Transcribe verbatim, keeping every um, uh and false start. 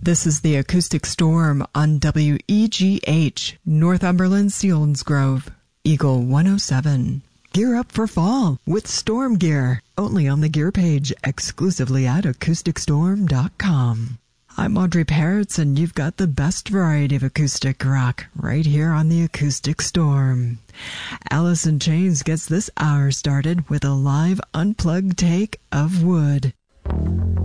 This is the Acoustic Storm on W E G H, Northumberland, Selinsgrove, Eagle one oh seven. Gear up for fall with Storm Gear, only on the gear page, exclusively at acoustic storm dot com. I'm Audrey Peretz, and you've got the best variety of acoustic rock right here on the Acoustic Storm. Alice in Chains gets this hour started with a live unplugged take of Wood.